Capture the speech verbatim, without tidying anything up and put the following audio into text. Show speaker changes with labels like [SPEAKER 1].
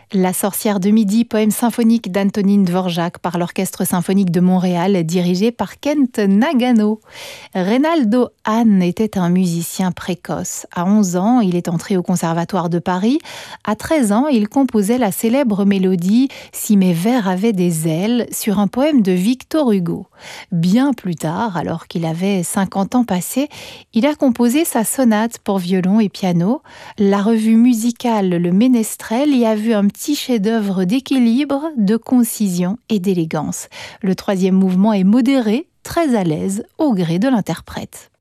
[SPEAKER 1] La sorcière de midi, poème symphonique d'Antonin Dvorak par l'Orchestre symphonique de Montréal, dirigé par Kent Nagano. Reynaldo Hahn était un musicien précoce. À onze ans, il est entré au Conservatoire de Paris. À treize ans, il composait la célèbre mélodie « Si mes vers avaient des ailes » sur un poème de Victor Hugo. Bien plus tard, alors qu'il avait cinquante ans passés, il a composé sa sonate pour violon et piano. La revue musicale Le Ménestrel y a vu un petit chef-d'œuvre d'équilibre, de concision et d'élégance. Le troisième mouvement est modéré, très à l'aise, au gré de l'interprète.